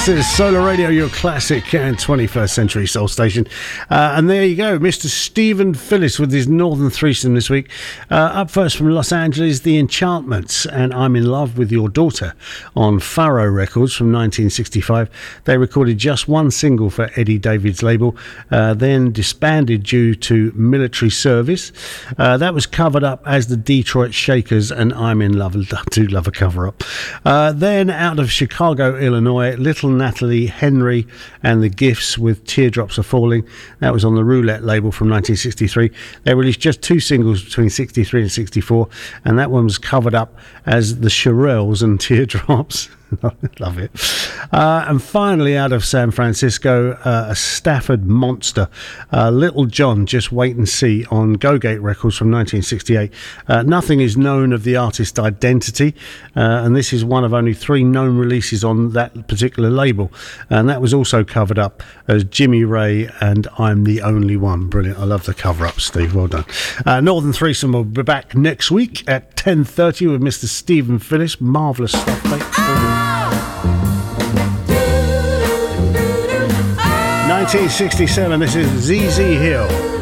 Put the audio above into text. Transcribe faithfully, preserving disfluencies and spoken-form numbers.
This is Solar Radio, your classic and twenty-first century soul station. Uh, and there you go, Mister Stephen Phillips with his Northern Threesome this week. Uh, up first from Los Angeles, The Enchantments and I'm in Love with Your Daughter on Furrow Records from nineteen sixty-five. They recorded just one single for Eddie David's label, uh, then disbanded due to military service. Uh, that was covered up as the Detroit Shakers and I'm in Love. I do love a cover-up. Uh, then out of Chicago, Illinois, Little Natalie Henry and the Gifts with Teardrops Are Falling. That was on the Roulette label from nineteen sixty-three. They released just two singles between sixty-three and sixty-four, and that one was covered up as the Shirelles and Teardrops. Love it. Uh, and finally, out of San Francisco, uh, a Stafford monster, uh, Little John, Just Wait and See on Go Gate Records from nineteen sixty-eight. Uh, nothing is known of the artist's identity, uh, and this is one of only three known releases on that particular label. And that was also covered up as Jimmy Ray and I'm the Only One. Brilliant. I love the cover up, Steve. Well done. Uh, Northern Threesome will be back next week at ten thirty with Mister Stephen Phillips. Marvellous stuff, mate. nineteen sixty-seven, this is Z Z Hill.